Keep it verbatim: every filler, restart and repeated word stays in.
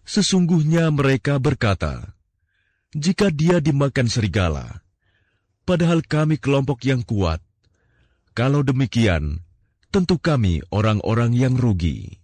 Sesungguhnya mereka berkata, jika dia dimakan serigala, padahal kami kelompok yang kuat, kalau demikian, tentu kami orang-orang yang rugi.